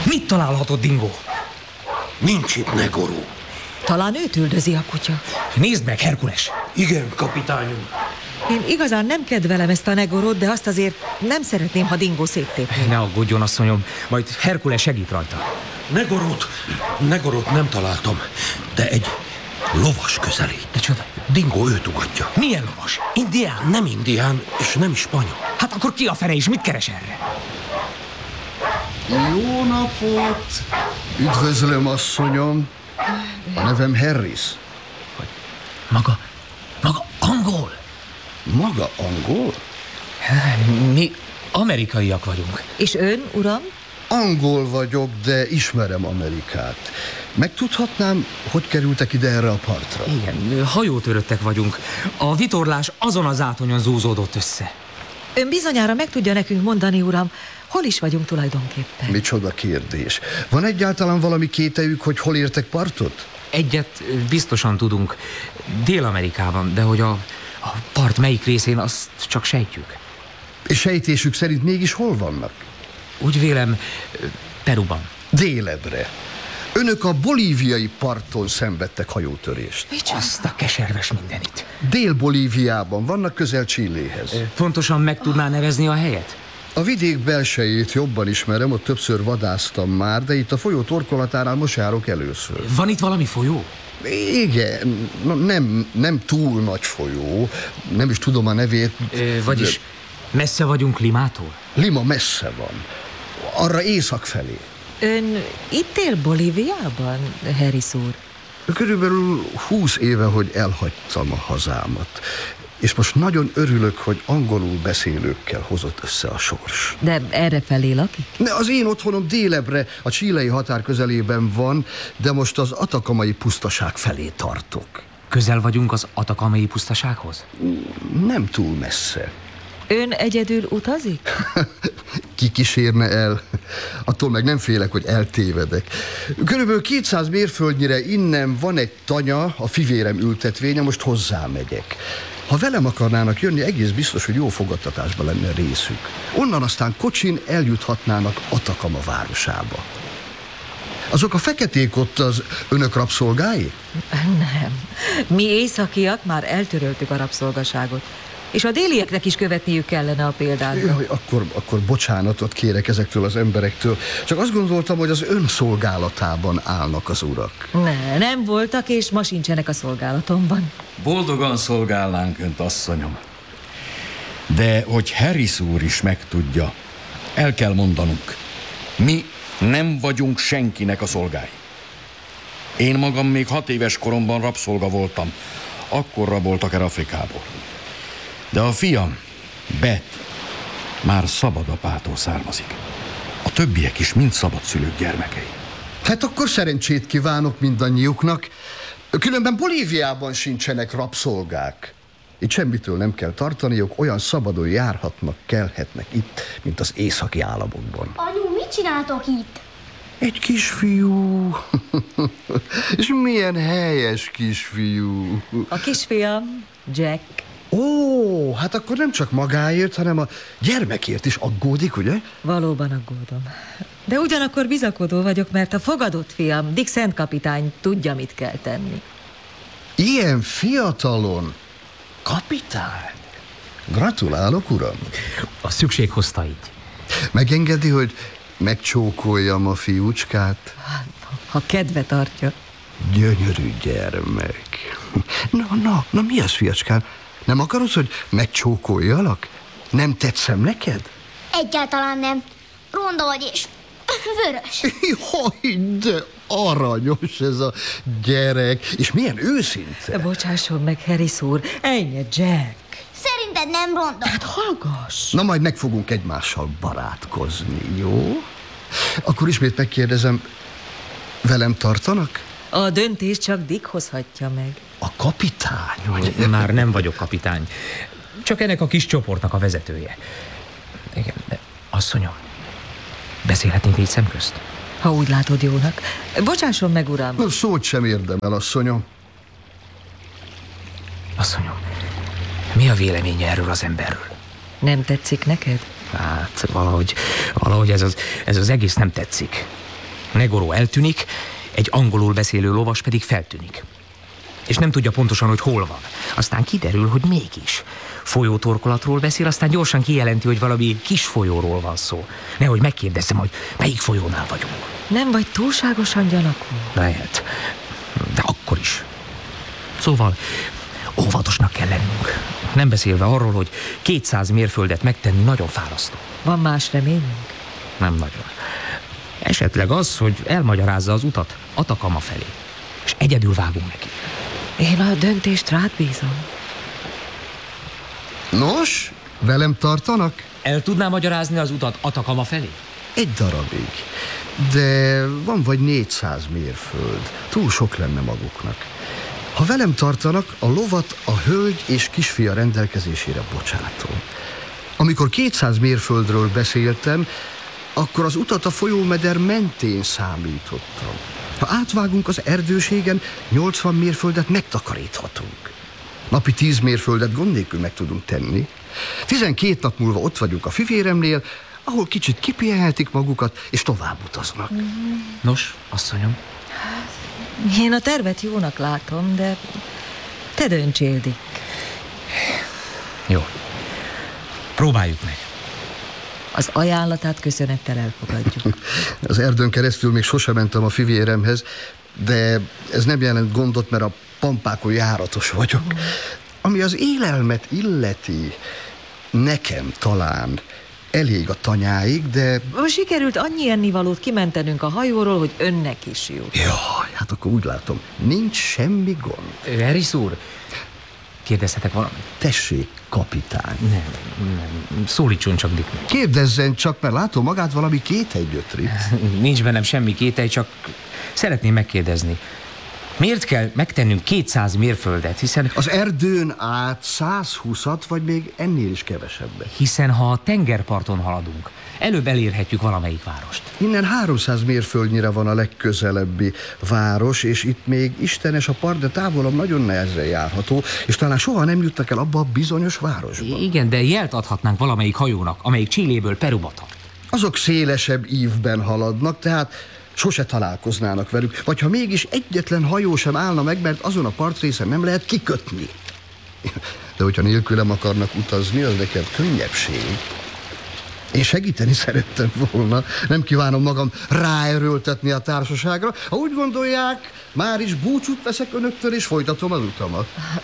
Mit találhatott Dingo? Nincs itt Negoró. Talán őt üldözi a kutya. Nézd meg, Herkules! Igen, kapitányom. Én igazán nem kedvelem ezt a Negorót, de azt azért nem szeretném, ha Dingo széttépné. Ne aggódjon, asszonyom, majd Herkules segít rajta. Negorót nem találtam, de egy lovas közelít. Micsoda? Dingo őt ugatja. Milyen lovas? Indián? Nem indián, és nem is spanyol. Hát akkor ki a fene is? Mit keres erre? Jó napot! Üdvözlöm, asszonyom. A nevem Harris. Maga angol? Maga angol? Mi amerikaiak vagyunk. És ön, uram? Angol vagyok, de ismerem Amerikát. Megtudhatnám, hogy kerültek ide erre a partra? Igen, hajótöröttek vagyunk. A vitorlás azon az átonyon zúzódott össze. Ön bizonyára meg tudja nekünk mondani, uram, hol is vagyunk tulajdonképpen? Micsoda kérdés. Van egyáltalán valami kételjük, hogy hol értek partot? Egyet biztosan tudunk. Dél-Amerikában, de hogy a part melyik részén, azt csak sejtjük. És sejtésük szerint mégis hol vannak? Úgy vélem, Peruban. Délebre. Önök a bolíviai parton szenvedtek hajótörést. Azt a keserves mindenit. Dél-Bolíviában vannak, közel Chiléhez. Pontosan meg tudná nevezni a helyet? A vidék belsejét jobban ismerem, ott többször vadásztam már, de itt a folyó torkolatánál most járok először. Van itt valami folyó? Igen, nem túl nagy folyó, nem is tudom a nevét. Vagyis messze vagyunk Limától? Lima messze van, arra észak felé. Ön itt él Bolíviában, Harris úr? Körülbelül 20 éve, hogy elhagytam a hazámat. És most nagyon örülök, hogy angolul beszélőkkel hozott össze a sors. De errefelé lakik? Az én otthonom délebre, a chilei határ közelében van, de most az atakamai pusztaság felé tartok. Közel vagyunk az atakamai pusztasághoz? Nem túl messze. Ön egyedül utazik? Ki kísérne el? Attól meg nem félek, hogy eltévedek. Körülbelül 200 mérföldnyire innen van egy tanya, a fivérem ültetvénye, most hozzámegyek. Ha velem akarnának jönni, egész biztos, hogy jó fogadtatásban lenne részük. Onnan aztán kocsin eljuthatnának Atakama városába. Azok a feketék ott az önök rabszolgái? Nem. Mi északiak már eltöröltük a rabszolgaságot. És a délieknek is követniük kellene a példánkat. Akkor bocsánatot kérek ezektől az emberektől. Csak azt gondoltam, hogy az ön szolgálatában állnak az urak. Nem voltak, és ma sincsenek a szolgálatomban. Boldogan szolgálnánk önt, asszonyom. De hogy Harris úr is megtudja, el kell mondanunk. Mi nem vagyunk senkinek a szolgái. Én magam még 6 éves koromban rabszolga voltam. Akkor raboltak el Afrikából. De a fiam, Bet, már szabadapától származik. A többiek is mind szabadszülők gyermekei. Hát akkor szerencsét kívánok mindannyiuknak. Különben Bolíviában sincsenek rabszolgák. Itt semmitől nem kell tartaniuk, olyan szabadon járhatnak, kelhetnek itt, mint az északi államokban. Anyu, mit csináltok itt? Egy kisfiú. És milyen helyes kisfiú. A kisfiam, Jack. Ó, hát akkor nem csak magáért, hanem a gyermekért is aggódik, ugye? Valóban aggódom. De ugyanakkor bizakodó vagyok, mert a fogadott fiam, Dick Szent kapitány tudja, mit kell tenni. Ilyen fiatalon? Kapitány? Gratulálok, uram. A szükség hozta így. Megengedi, hogy megcsókoljam a fiúcskát? Ha kedve tartja. Gyönyörű gyermek. Na, mi az, fiacskám? Nem akarod, hogy megcsókoljalak? Nem tetszem neked? Egyáltalán nem. Ronda vagy és vörös. Jaj, de aranyos ez a gyerek. És milyen őszinte. Bocsásson meg, Harris úr. Ennyi, Jack. Szerinted nem ronda? Hát hallgass. Na, majd meg fogunk egymással barátkozni, jó? Akkor ismét megkérdezem, velem tartanak? A döntést csak Dick hozhatja meg. A kapitány, vagy? Már nem vagyok kapitány. Csak ennek a kis csoportnak a vezetője. Igen, de asszonyom, beszélhetnénk így szemközt? Ha úgy látod jónak. Bocsásson meg, uram. Szót sem érdemel, asszonyom. Asszonyom, mi a véleménye erről az emberről? Nem tetszik neked? Hát, valahogy ez az egész nem tetszik. Negoró eltűnik, egy angolul beszélő lovas pedig feltűnik. És nem tudja pontosan, hogy hol van. Aztán kiderül, hogy mégis. Folyótorkolatról beszél, aztán gyorsan kijelenti, hogy valami kis folyóról van szó. Nehogy megkérdezzem, hogy melyik folyónál vagyunk. Nem vagy túlságosan gyanakvó? Lehet. De akkor is. Szóval óvatosnak kell lennünk. Nem beszélve arról, hogy 200 mérföldet megtenni nagyon fárasztó. Van más reményünk? Nem nagyon. Esetleg az, hogy elmagyarázza az utat Atacama felé. És egyedül vágunk neki. Én a döntést rád bízom. Nos, velem tartanak? El tudná magyarázni az utat Atacama felé? Egy darabig. De van vagy 400 mérföld. Túl sok lenne maguknak. Ha velem tartanak, a lovat a hölgy és kisfia rendelkezésére bocsátom. Amikor 200 mérföldről beszéltem, akkor az utat a folyómeder mentén számítottam. Ha átvágunk az erdőségen, 80 mérföldet megtakaríthatunk. Napi 10 mérföldet gond nélkül meg tudunk tenni. 12 nap múlva ott vagyunk a fivéremnél, ahol kicsit kipihenhetik magukat, és tovább utaznak. Nos, asszonyom. Én a tervet jónak látom, de te döntsél, Dick. Jó. Próbáljuk meg. Az ajánlatát köszönettel elfogadjuk. Az erdőn keresztül még sosem mentem a fivéremhez, de ez nem jelent gondot, mert a pampákon járatos vagyok. Ami az élelmet illeti, nekem talán elég a tanyáig, de... Sikerült annyi ennivalót kimentenünk a hajóról, hogy önnek is jó. Jaj, hát akkor úgy látom, nincs semmi gond. Harris úr, kérdezhetek valamit? Tessék, kapitány. Nem. Szólítson csak Dicknek. Kérdezzen csak, mert látom magát valami kételygyötri. Nincs bennem semmi kételj, csak szeretném megkérdezni. Miért kell megtennünk 200 mérföldet, hiszen... Az erdőn át 120-at, vagy még ennél is kevesebbet. Hiszen ha a tengerparton haladunk, előbb elérhetjük valamelyik várost. Innen 300 mérföldnyire van a legközelebbi város, és itt még istenes a part, de távolabb nagyon nehezen járható, és talán soha nem jutnak el abba a bizonyos városba. Igen, de jelt adhatnánk valamelyik hajónak, amelyik Chiléből Peruba tart. Azok szélesebb ívben haladnak, tehát sose találkoznának velük, vagy ha mégis egyetlen hajó sem állna meg, mert azon a partrészen nem lehet kikötni. De hogyha nélkülem akarnak utazni, az nekem könnyebbség. Én segíteni szerettem volna, nem kívánom magam ráerőltetni a társaságra. Ha úgy gondolják, már is búcsút veszek önöktől, és folytatom az utamat.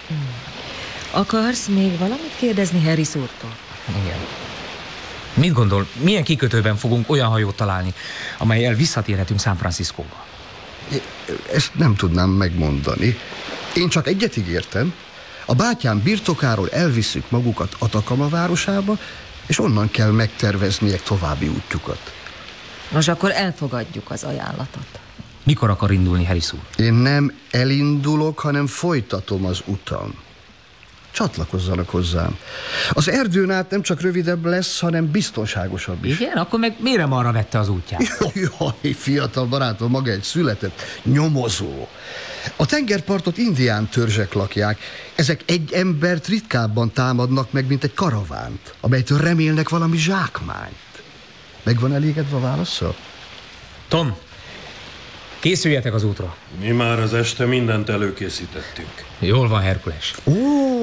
Akarsz még valamit kérdezni Harris úrtól? Igen. Mit gondol, milyen kikötőben fogunk olyan hajót találni, amellyel visszatérhetünk San Franciscóba? Ezt nem tudnám megmondani. Én csak egyet ígértem. A bátyám birtokáról elviszük magukat Atacama városába, és onnan kell megtervezniek további útjukat. Nos, akkor elfogadjuk az ajánlatot. Mikor akar indulni Harris úr? Én nem elindulok, hanem folytatom az utam. Csatlakozzanak hozzám. Az erdőn át nem csak rövidebb lesz, hanem biztonságosabb is. Igen? Akkor meg miért arra vette az útját? Jaj, fiatal barátom, maga egy született nyomozó. A tengerpartot indián törzsek lakják. Ezek egy embert ritkábban támadnak meg, mint egy karavánt, amelytől remélnek valami zsákmányt. Meg van elégedve a válaszsal? Tom, készüljetek az útra. Mi már az este mindent előkészítettünk. Jól van, Herkules. Ó,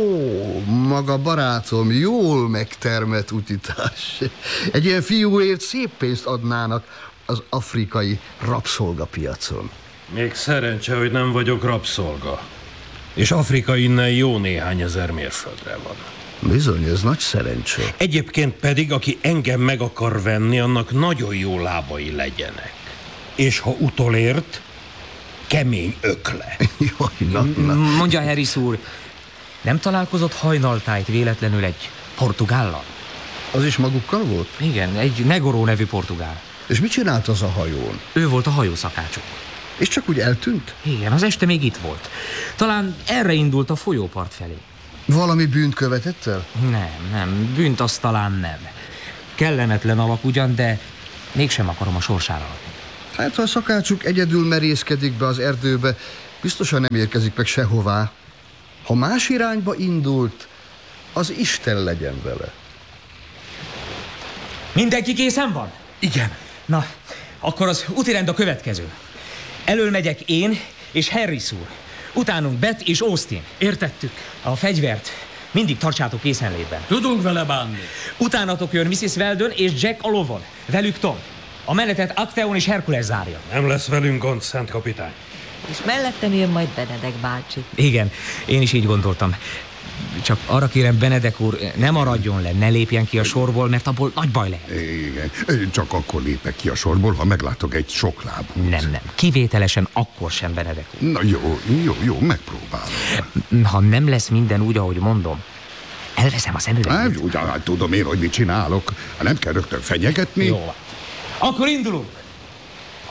maga barátom, jól megtermett utitás. Egy ilyen fiúért szép pénzt adnának az afrikai rabszolgapiacon. Még szerencse, hogy nem vagyok rabszolga. És Afrika innen jó néhány ezer mérföldre van. Bizony, ez nagy szerencse. Egyébként pedig, aki engem meg akar venni, annak nagyon jó lábai legyenek. És ha utolért, kemény ökle. Jaj, na. Mondja, Harris úr, nem találkozott hajnaltájt véletlenül egy portugállal? Az is magukkal volt? Igen, egy Negoró nevű portugál. És mit csinált az a hajón? Ő volt a hajószakácsuk. És csak úgy eltűnt? Igen, az este még itt volt. Talán erre indult a folyópart felé. Valami bűnt követett el? Nem, bűnt az talán nem. Kellemetlen alak ugyan, de mégsem akarom a sorsára adni. Hát, ha a szakácsuk egyedül merészkedik be az erdőbe, biztosan nem érkezik meg sehová. Ha más irányba indult, az Isten legyen vele. Mindenki készen van? Igen. Na, Akkor az útirend a következő. Elől megyek én és Harris úr. Utánunk Beth és Austin. Értettük. A fegyvert mindig tartsátok készenlétben. Tudunk vele bánni. Utánatok jön Mrs. Weldon és Jack a lovon. Velük Tom. A menetet Acteon és Herkules zárja. Nem lesz velünk gond, Szent kapitány. És mellettem jön majd Benedek bácsi. Igen, én is így gondoltam. Csak arra kérem, Benedek úr, ne maradjon le, ne lépjen ki a sorból, mert abból nagy baj lehet. Igen, csak akkor lépek ki a sorból, ha meglátok egy soklábút. Nem, kivételesen akkor sem, Benedek úr. Na jó, megpróbálom. Ha nem lesz minden úgy, ahogy mondom, elveszem a szemüveget. Ugyan, tudom én, hogy mit csinálok. Nem kell rögtön fenyegetni. Jó van. Akkor indulunk.